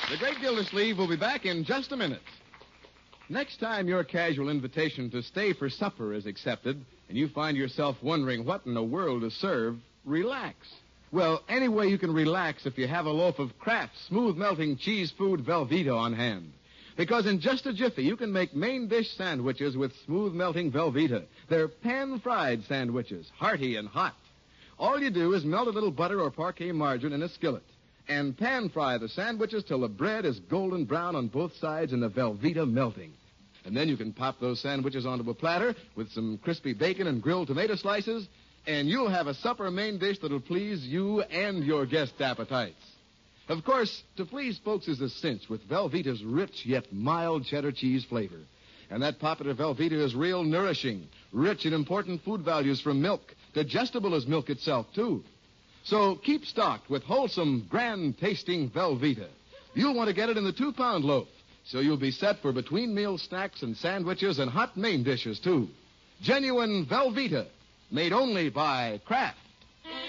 The Great Gildersleeve will be back in just a minute. Next time your casual invitation to stay for supper is accepted and you find yourself wondering what in the world to serve, relax. Well, any way you can relax if you have a loaf of Kraft's smooth-melting cheese food Velveeta on hand. Because in just a jiffy, you can make main dish sandwiches with smooth-melting Velveeta. They're pan-fried sandwiches, hearty and hot. All you do is melt a little butter or parquet margarine in a skillet and pan-fry the sandwiches till the bread is golden brown on both sides and the Velveeta melting. And then you can pop those sandwiches onto a platter with some crispy bacon and grilled tomato slices, and you'll have a supper main dish that'll please you and your guests' appetites. Of course, to please folks is a cinch with Velveeta's rich yet mild cheddar cheese flavor. And that popular Velveeta is real nourishing, rich in important food values from milk, digestible as milk itself, too. So keep stocked with wholesome, grand-tasting Velveeta. You'll want to get it in the 2-pound loaf, so you'll be set for between-meal snacks and sandwiches and hot main dishes, too. Genuine Velveeta, made only by Kraft.